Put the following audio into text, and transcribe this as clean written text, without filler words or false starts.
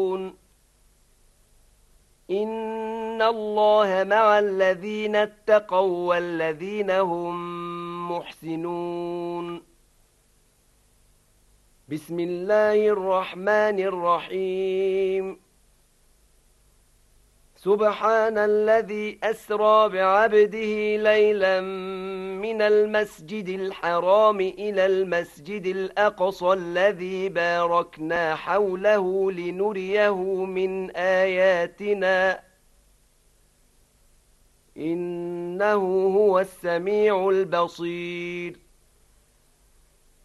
إن الله مع الذين اتقوا والذين هم محسنون. بسم الله الرحمن الرحيم. سبحان الذي أسرى بعبده ليلا من المسجد الحرام إلى المسجد الأقصى الذي باركنا حوله لنريه من آياتنا إنه هو السميع البصير.